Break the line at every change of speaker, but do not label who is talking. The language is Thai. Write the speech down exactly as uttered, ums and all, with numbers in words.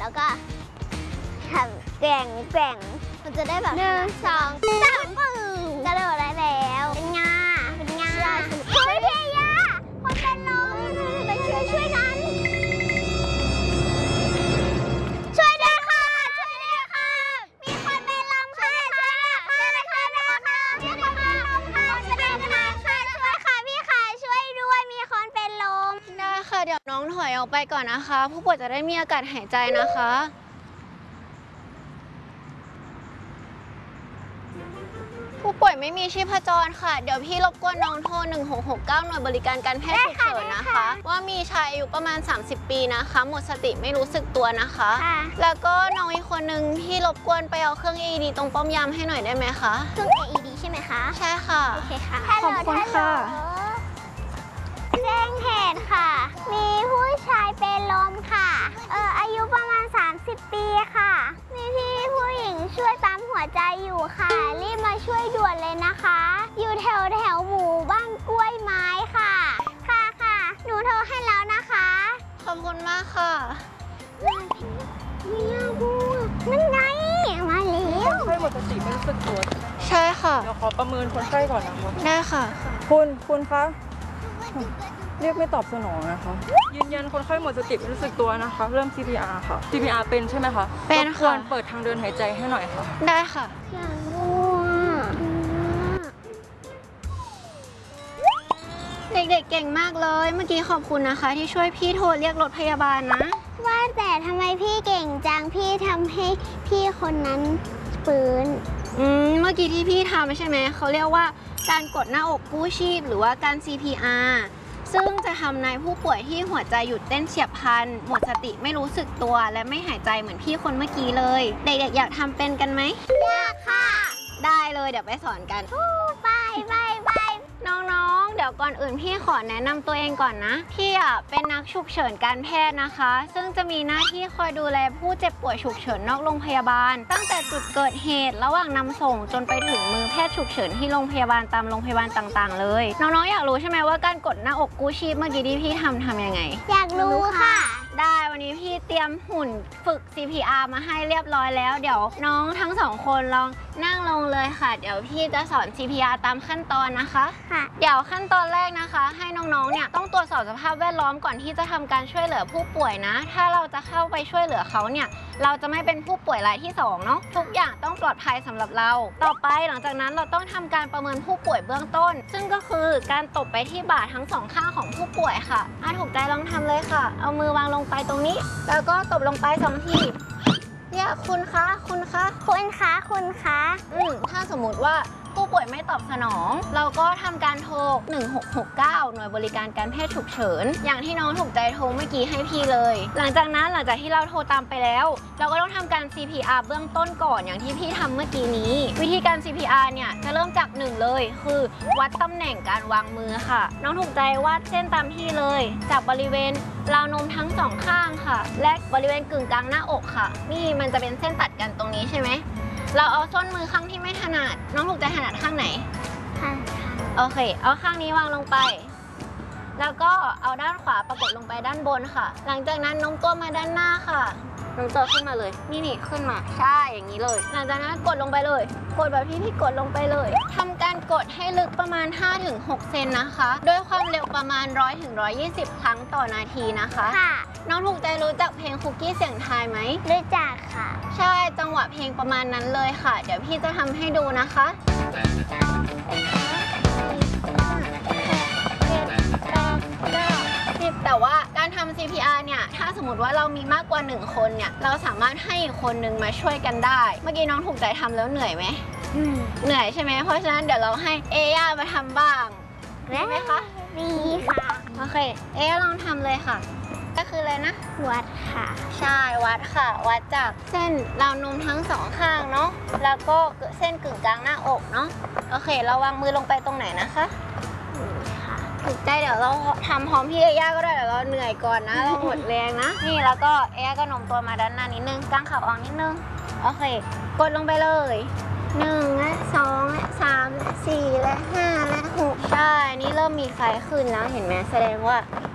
แล้วก็ทำแกว่งแกว่งมันจะได้แบบหนึ่งสองสามปึ้งกระโดดได้แล้วเป็นงาเป็นงาเฮ้ยพี่ยาคนเป็นลมไปช่วยช่วยกันช่วยด้วยค่ะช่วยด้วยค่ะมีคนเป็นลมค่ะช่วยด้วยค่ะช่วยด้วยค่ะมีคนเป็นลมค่ะช่วยด้วยค่ะช่วยด้วยค่ะพี่ค่ะช่วยด้วยมีคนเป็นลม
ได้ค่ะเดี๋ยวน้องถอยออกไปก่อนนะคะผู้ป่วยจะได้มีอากาศหายใจนะคะผู้ป่วยไม่มีชีพจรค่ะเดี๋ยวพี่รบกวนน้องโทรหนึ่งหกหกเก้าหน่วยบริการการแพทย์ฉุกเฉินนะคะว่ามีชายอายุประมาณสามสิบปีนะคะหมดสติไม่รู้สึกตัวนะคะแล้วก็น้องอีกคนนึงพี่รบกวนไปเอาเครื่อง เอ อี ดี ตรงป้อมยามให้หน่อยได้ไหมคะ
เครื่อง เอ อี ดี ใช่ไหมคะ
ใช่ค่ะ
โอเคค่ะ
ขอบคุณค่ะ
แจ้งเหตุค่ะมีผู้ชายเป็นลมค่ะเอออายุประมาณสามสิบปีค่ะมีพี่ผู้หญิงช่วยปั๊มหัวใจอยู่ค่ะรีบมาช่วยด่วนเลยนะคะอยู่แถวแถวหมู่บ้านกล้วยไม้ค่ะค่ะค่ะหนูโทรให้แล้วนะคะ
ขอบคุณมากค่ะ
ไม่น่าพูดนั่นไงมาแล้ว
คนไข้หมดสติไม่รู้สึกตัว
ใช่ค่ะ
เดี๋ยวขอประเมินคนไข้ก่อนนะคะ
ได้ค่ะ
คุณคุณคะเรียกไม่ตอบสนองนะคะยืนยันคนไข้หมดสติไม่รู้สึกตัวนะคะเริ่ม ซี พี อาร์ ค่ะ ซี พี อาร์ เป็นใช่ไหมคะ
เป็นค่ะ
ควรเปิดทางเดินหายใจให้หน่อยค่ะ
ได้ค่ะ
อยากรู้
เด็กๆเก่งมากเลยเมื่อกี้ขอบคุณนะคะที่ช่วยพี่โทรเรียกรถพยาบาลนะ
ว่าแต่ทำไมพี่เก่งจังพี่ทำให้พี่คนนั้นฟื้น
อืมเมื่อกี้ที่พี่ทำใช่ไหมเขาเรียกว่าการกดหน้าอกกู้ชีพหรือว่าการ ซี พี อาร์ ซึ่งจะทำในผู้ป่วยที่หัวใจหยุดเต้นเฉียบพลันหมดสติไม่รู้สึกตัวและไม่หายใจเหมือนพี่คนเมื่อกี้เลยเด็กๆอยากทำเป็นกันไหม
อยากค่ะ
ได้เลยเดี๋ยวไปสอนกัน
ไปไปไป
น้องๆเดี๋ยวก่อนอื่นพี่ขอแนะนำตัวเองก่อนนะพี่อ่ะเป็นนักฉุกเฉินการแพทย์นะคะซึ่งจะมีหน้าที่คอยดูแลผู้เจ็บป่วยฉุกเฉินนอกโรงพยาบาลตั้งแต่จุดเกิดเหตุระหว่างนำส่งจนไปถึงมือแพทย์ฉุกเฉินที่โรงพยาบาลตามโรงพยาบาลต่างๆเลยน้องๆอยากรู้ใช่ไหมว่าการกดหน้าอกกู้ชีพเมื่อกี้ที่พี่ทำทำยังไง
อยากรู้ค่ะ
ได้วันนี้พี่เตรียมหุ่นฝึก ซี พี อาร์ มาให้เรียบร้อยแล้วเดี๋ยวน้องทั้งสองคนลองนั่งลงเลยค่ะเดี๋ยวพี่จะสอน ซี พี อาร์ ตามขั้นตอนนะคะ
ค่ะ
เดี๋ยวขั้นตอนแรกนะคะให้น้องๆเนี่ยต้องตรวจสอบสภาพแวดล้อมก่อนที่จะทำการช่วยเหลือผู้ป่วยนะถ้าเราจะเข้าไปช่วยเหลือเขาเนี่ยเราจะไม่เป็นผู้ป่วยรายที่สองเนาะทุกอย่างต้องปลอดภัยสำหรับเราต่อไปหลังจากนั้นเราต้องทำการประเมินผู้ป่วยเบื้องต้นซึ่งก็คือการตบไปที่บ่าทั้งสองข้างของผู้ป่วยค่ะอ่ะถูกใจลองทำเลยค่ะเอามือวางลงไปตรงนี้แล้วก็ตบลงไปสองทีเนี่ยคุณคะคุณคะ
คุณคะคุณคะ
อืมถ้าสมมุติว่าผู้ป่วยไม่ตอบสนองเราก็ทำการโทรหนึ่งหกหกเก้าหน่วยบริการการแพทย์ฉุกเฉินอย่างที่น้องถูกใจโทรเมื่อกี้ให้พี่เลยหลังจากนั้นหลังจากที่เราโทรตามไปแล้วเราก็ต้องทำการ ซี พี อาร์ เบื้องต้นก่อนอย่างที่พี่ทำเมื่อกี้นี้วิธีการ ซี พี อาร์ เนี่ยจะเริ่มจากหนึ่งเลยคือวัดตำแหน่งการวางมือค่ะน้องถูกใจวาดเส้นตามที่เลยจากบริเวณราวนมทั้งสองข้างค่ะและบริเวณกึ่งกลางหน้าอกค่ะนี่มันจะเป็นเส้นตัดกันตรงนี้ใช่ไหมเราเอาส้นมือข้างที่ไม่ถนัดน้องถูกใจถนัดข้างไหน
ค่ะ
โอเคเอาข้างนี้วางลงไปแล้วก็เอาด้านขวาประกบลงไปด้านบนค่ะหลังจากนั้นโน้มตัวมาด้านหน้าค่ะโน้มตัวขึ้นมาเลยนี่นี่ขึ้นมาใช่อย่างนี้เลยหลังจากนั้นกดลงไปเลยกดแบบที่พี่กดลงไปเลยทำการกดให้ลึกประมาณ ห้าถึงหก เซนนะคะด้วยความเร็วประมาณ ร้อยถึงหนึ่งร้อยยี่สิบ ครั้งต่อนาทีนะคะ
ค่ะ
น้องถูกใจรู้จักเพลงคุกกี้เสียงทายไหม
รู้จักค่ะ
ใช่จังหวะเพลงประมาณนั้นเลยค่ะเดี๋ยวพี่จะทำให้ดูนะคะแต่ว่าการทำ ซี พี อาร์ เนี่ยถ้าสมมติว่าเรามีมากกว่าหนึ่งคนเนี่ยเราสามารถให้คนหนึ่งมาช่วยกันได้เมื่อกี้น้องถูกใจทำแล้วเหนื่อยไหมเหนื่อยใช่ไหมเพราะฉะนั้นเดี๋ยวเราให้เอย่ามาทำบ้างได้ไหมคะ
ดีค่ะ
โอเคเอย่าลองทำเลยค่ะก็คือเลยนะ
วัดค่ะ
ใช่วัดค่ะวัดจากเส้นราวนมทั้งสองข้างเนาะแล้วก็เส้นกึ่งกลางหน้าอกเนาะโอเคเราวางมือลงไปตรงไหนนะคะถูกใจเดี๋ยวเราทำพร้อมพี่เอย่าก็ได้เดี๋ยวเราเหนื่อยก่อนนะเราหมดแรงนะนี่แล้วก็เอย่าก็โน้มตัวมาด้านหน้านิดนึงกางขาออกนิดนึงโอเคกดลงไปเลยหนึ่งและสองและสามและสี่และห้าและหกใช่นี่เริ่มมีไฟขึ้นแล้วเห็นไหมแสดงว่า